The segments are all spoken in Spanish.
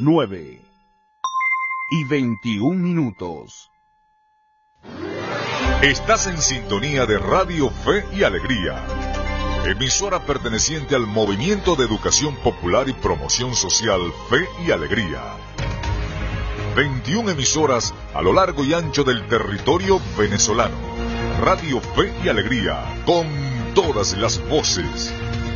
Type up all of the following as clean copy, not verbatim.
9:21. Estás en sintonía de Radio Fe y Alegría, emisora perteneciente al Movimiento de Educación Popular y Promoción Social Fe y Alegría. 21 emisoras a lo largo y ancho del territorio venezolano. Radio Fe y Alegría, con todas las voces.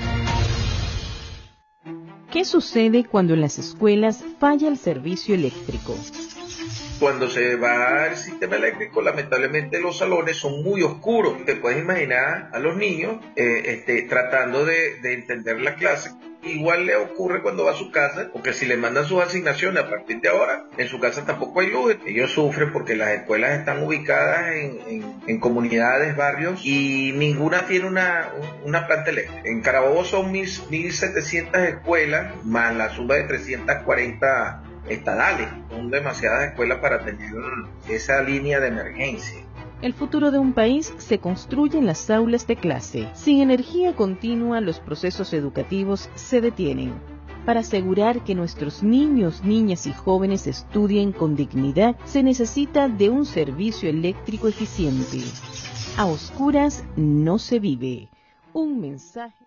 ¿Qué sucede cuando en las escuelas falla el servicio eléctrico? Cuando se va el sistema eléctrico, lamentablemente los salones son muy oscuros. Te puedes imaginar a los niños tratando de entender la clase. Igual le ocurre cuando va a su casa, porque si le mandan sus asignaciones a partir de ahora, en su casa tampoco hay luz. Ellos sufren porque las escuelas están ubicadas en comunidades, barrios, y ninguna tiene una planta eléctrica. En Carabobo son 1.700 escuelas, más la suma de 340 estadales. Son demasiadas escuelas para tener esa línea de emergencia. El futuro de un país se construye en las aulas de clase. Sin energía continua, los procesos educativos se detienen. Para asegurar que nuestros niños, niñas y jóvenes estudien con dignidad, se necesita de un servicio eléctrico eficiente. A oscuras no se vive. Un mensaje.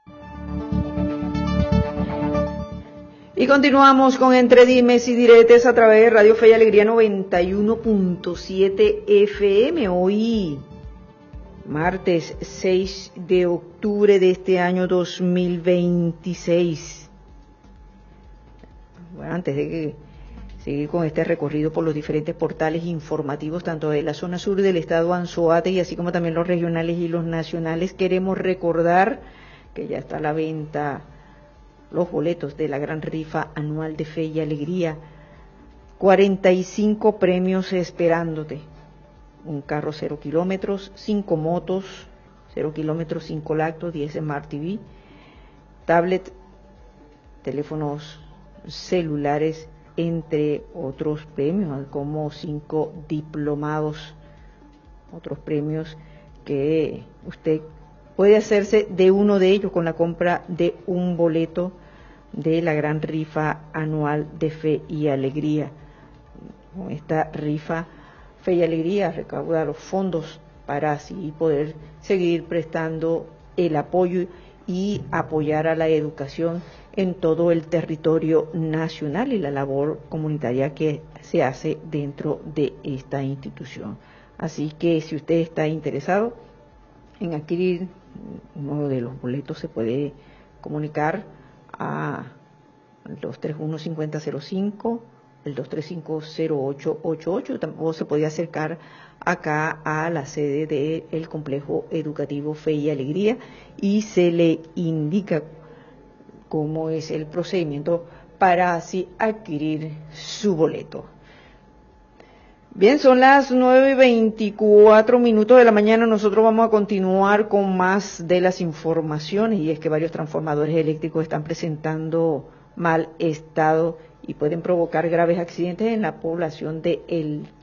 Y continuamos con Entre Dimes y Diretes a través de Radio Fe y Alegría 91.7 FM. Hoy, martes 6 de octubre de este año 2026. Bueno, antes de seguir con este recorrido por los diferentes portales informativos, tanto de la zona sur del estado Anzoátegui, así como también los regionales y los nacionales, queremos recordar que ya está a la venta los boletos de la gran rifa anual de Fe y Alegría. 45 premios esperándote. Un carro 0 kilómetros, 5 motos, 0 kilómetros, 5 lactos, 10 Smart TV, tablet, teléfonos celulares, entre otros premios, como 5 diplomados, otros premios que usted puede hacerse de uno de ellos con la compra de un boleto de la gran rifa anual de Fe y Alegría. Con esta rifa, Fe y Alegría recauda los fondos para así poder seguir prestando el apoyo y apoyar a la educación en todo el territorio nacional y la labor comunitaria que se hace dentro de esta institución. Así que si usted está interesado en adquirir uno de los boletos, se puede comunicar a el 231-5005, el 235-0888, o se puede acercar acá a la sede del Complejo Educativo Fe y Alegría y se le indica cómo es el procedimiento para así adquirir su boleto. Bien, son las 9:24 de la mañana. Nosotros vamos a continuar con más de las informaciones, y es que varios transformadores eléctricos están presentando mal estado y pueden provocar graves accidentes en la población de El